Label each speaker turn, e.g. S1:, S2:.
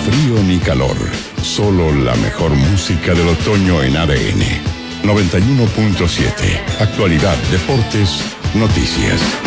S1: frío ni calor. Solo la mejor música del otoño en ADN. 91.7. Actualidad, deportes, noticias.